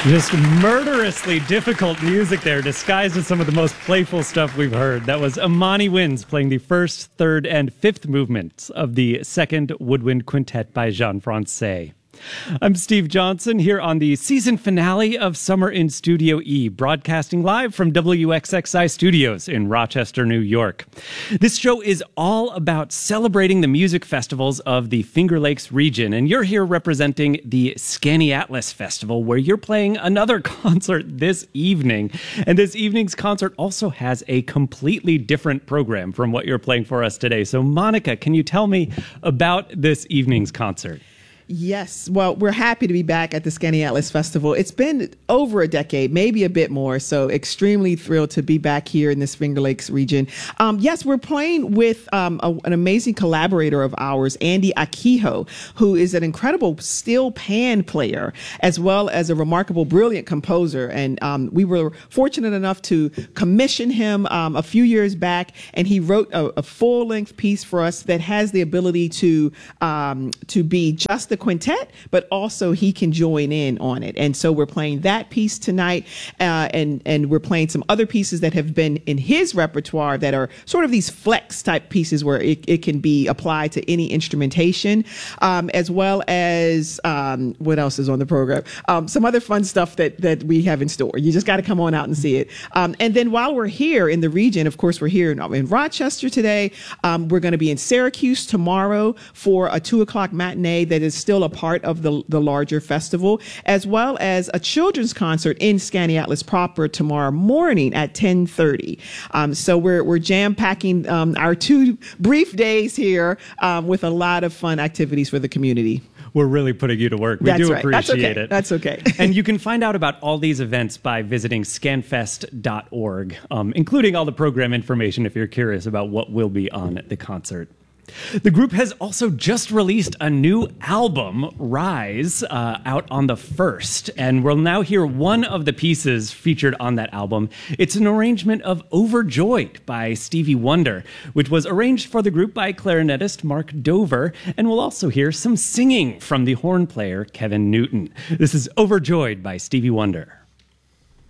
Just murderously difficult music there, disguised as some of the most playful stuff we've heard. That was Imani Winds playing the first, third, and fifth movements of the second Woodwind Quintet by Jean Francais. I'm Steve Johnson here on the season finale of Summer in Studio E, broadcasting live from WXXI Studios in Rochester, New York. This show is all about celebrating the music festivals of the Finger Lakes region, and you're here representing the Skaneateles Festival, where you're playing another concert this evening. And this evening's concert also has a completely different program from what you're playing for us today. So, Monica, can you tell me about this evening's concert? Yes. Well, we're happy to be back at the Skaneateles Festival. It's been over a decade, maybe a bit more. So extremely thrilled to be back here in this Finger Lakes region. Yes, we're playing with an amazing collaborator of ours, Andy Akiho, who is an incredible steel pan player, as well as a remarkable, brilliant composer. And we were fortunate enough to commission him a few years back, and he wrote a full-length piece for us that has the ability to be just the quintet, but also he can join in on it. And so we're playing that piece tonight, and we're playing some other pieces that have been in his repertoire that are sort of these flex type pieces where it can be applied to any instrumentation, as well as what else is on the program? Some other fun stuff that we have in store. You just got to come on out and see it. And then while we're here in the region, of course, we're here in Rochester today. We're going to be in Syracuse tomorrow for a 2:00 matinee that is still a part of the larger festival, as well as a children's concert in Skaneateles proper tomorrow morning at 10:30. So we're jam-packing our 2 brief days here with a lot of fun activities for the community. We're really putting you to work. We do appreciate it. That's okay. And you can find out about all these events by visiting scanfest.org, including all the program information if you're curious about what will be on the concert. The group has also just released a new album, Rise, out on the 1st, and we'll now hear one of the pieces featured on that album. It's an arrangement of Overjoyed by Stevie Wonder, which was arranged for the group by clarinetist Mark Dover, and we'll also hear some singing from the horn player Kevin Newton. This is Overjoyed by Stevie Wonder.